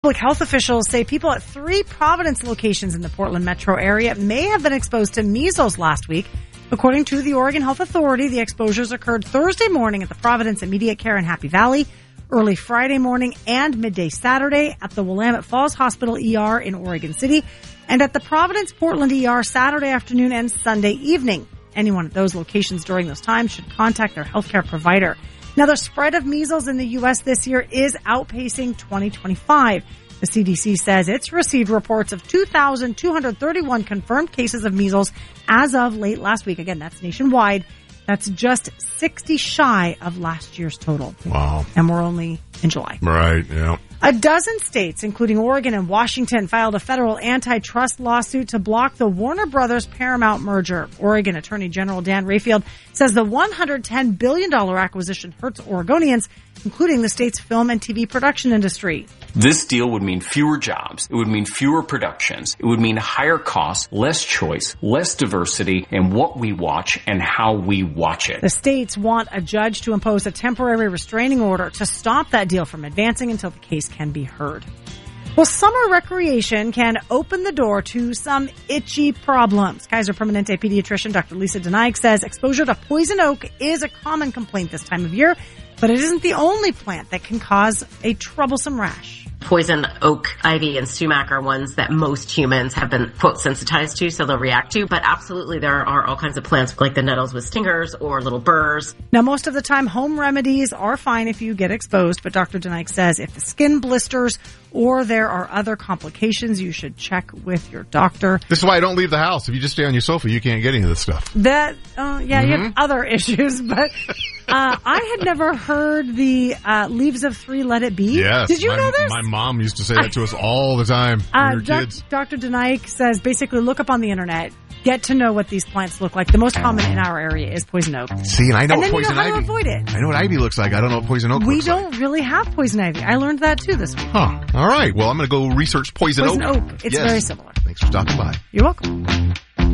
Public health officials say people at 3 Providence locations in the Portland metro area may have been exposed to measles last week. According to the Oregon Health Authority, the exposures occurred Thursday morning at the Providence Immediate Care in Happy Valley, early Friday morning and midday Saturday at the Willamette Falls Hospital ER in Oregon City, and at the Providence Portland ER Saturday afternoon and Sunday evening. Anyone at those locations during those times should contact their healthcare provider. Now, the spread of measles in the U.S. this year is outpacing 2025. The CDC says it's received reports of 2,231 confirmed cases of measles as of late last week. Again, that's nationwide. That's just 60 shy of last year's total. Wow. And we're only in July. Right, yeah. A dozen states, including Oregon and Washington, filed a federal antitrust lawsuit to block the Warner Brothers Paramount merger. Oregon Attorney General Dan Rayfield says the $110 billion acquisition hurts Oregonians, including the state's film and TV production industry. This deal would mean fewer jobs. It would mean fewer productions. It would mean higher costs, less choice, less diversity in what we watch and how we watch it. The states want a judge to impose a temporary restraining order to stop that deal from advancing until the case can be heard. Well, summer recreation can open the door to some itchy problems. Kaiser Permanente pediatrician Dr. Lisa Denaik says exposure to poison oak is a common complaint this time of year, but it isn't the only plant that can cause a troublesome rash. Poison oak, ivy, and sumac are ones that most humans have been, quote, sensitized to, so they'll react to. But absolutely, there are all kinds of plants like the nettles with stingers or little burrs. Now, most of the time, home remedies are fine if you get exposed, but Dr. Denaik says if the skin blisters or there are other complications, you should check with your doctor. This is why I don't leave the house. If you just stay on your sofa, you can't get any of this stuff. You have other issues, but I had never heard the leaves of 3 let it be. Yes. Did you know this? My mom used to say that to us all the time when we were kids. Dr. Denaik says basically look up on the internet, get to know what these plants look like. The most common in our area is poison oak. See, and I know what poison ivy. You know how to avoid it. I know what ivy looks like. I don't know what poison oak looks like. We don't really have poison ivy. I learned that too this week. Huh. All right. Well, I'm going to go research poison oak. Poison oak. It's very similar. Thanks for stopping by. You're welcome.